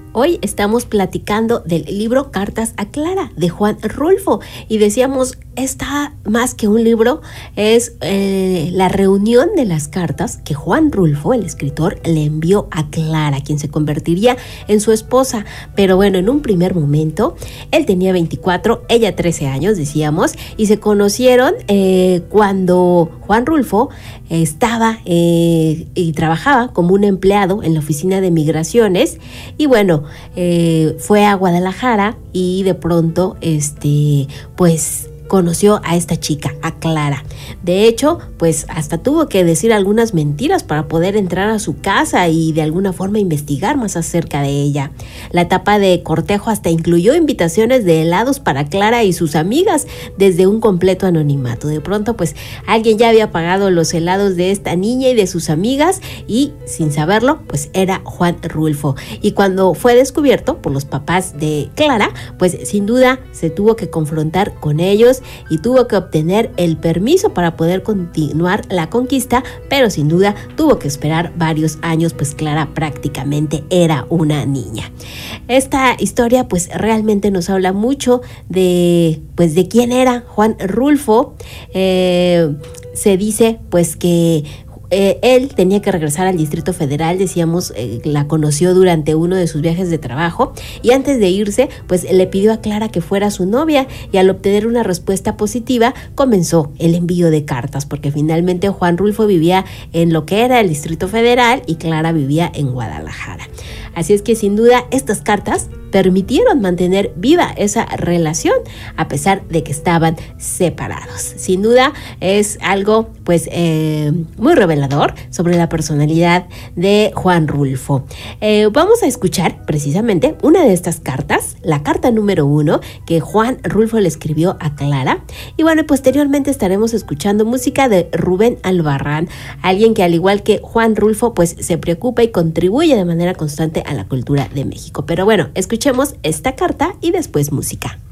Hoy estamos platicando del libro Cartas a Clara de Juan Rulfo y decíamos, está más que un libro, es la reunión de las cartas que Juan Rulfo, el escritor, le envió a Clara, quien se convertiría en su esposa. Pero bueno, en un primer momento, él tenía 24, ella 13 años, decíamos, y se conocieron cuando Juan Rulfo estaba y trabajaba como un empleado en la oficina de migraciones y bueno, fue a Guadalajara y de pronto pues conoció a esta chica, a Clara. De hecho, pues hasta tuvo que decir algunas mentiras para poder entrar a su casa y de alguna forma investigar más acerca de ella. La etapa de cortejo hasta incluyó invitaciones de helados para Clara y sus amigas desde un completo anonimato. De pronto, pues alguien ya había pagado los helados de esta niña y de sus amigas y sin saberlo, pues era Juan Rulfo. Y cuando fue descubierto por los papás de Clara, pues sin duda se tuvo que confrontar con ellos y tuvo que obtener el permiso para poder continuar la conquista, pero sin duda tuvo que esperar varios años, pues Clara prácticamente era una niña. Esta historia pues realmente nos habla mucho de quién era Juan Rulfo. Se dice pues que él tenía que regresar al Distrito Federal, decíamos, la conoció durante uno de sus viajes de trabajo y antes de irse, pues le pidió a Clara que fuera su novia y al obtener una respuesta positiva, comenzó el envío de cartas porque finalmente Juan Rulfo vivía en lo que era el Distrito Federal y Clara vivía en Guadalajara. Así es que sin duda estas cartas permitieron mantener viva esa relación a pesar de que estaban separados. Sin duda es algo pues muy revelador sobre la personalidad de Juan Rulfo. Vamos a escuchar precisamente una de estas cartas, la carta número 1 que Juan Rulfo le escribió a Clara. Y bueno, posteriormente estaremos escuchando música de Rubén Albarrán, alguien que al igual que Juan Rulfo pues se preocupa y contribuye de manera constante a la cultura de México. Pero bueno, escuchemos esta carta y después música.